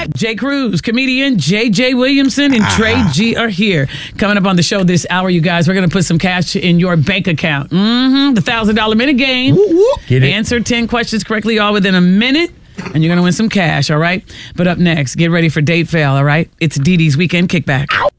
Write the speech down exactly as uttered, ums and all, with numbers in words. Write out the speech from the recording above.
back. Jay Cruz, comedian J J Williamson, and Trey uh-huh. G are here. Coming up on the show this hour, you guys, we're going to put some cash in your bank account. Mm-hmm. The one thousand dollars minute game. Woo, woo. Get it. Answer ten questions correctly all within a minute, and you're going to win some cash, all right? But up next, get ready for Date Fail, all right? It's Dee Dee's Weekend Kickback. Ow.